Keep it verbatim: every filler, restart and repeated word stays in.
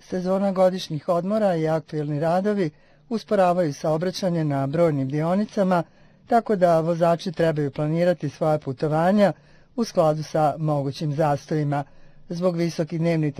Sezona godišnjih odmora i aktuelni radovi usporavaju saobraćanje na brojnim dionicama, tako da vozači trebaju planirati svoja putovanja u skladu sa mogućim zastojima. Zbog visokih dnevnih